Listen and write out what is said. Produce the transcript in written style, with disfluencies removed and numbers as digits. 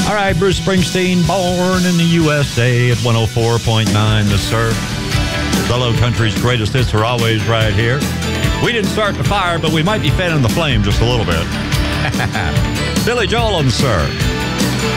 All right, Bruce Springsteen, born in the USA at 104.9 The Surf. The Low Country's greatest hits are always right here. We didn't start the fire, but we might be fanning the flame just a little bit. Billy Joel on The Surf.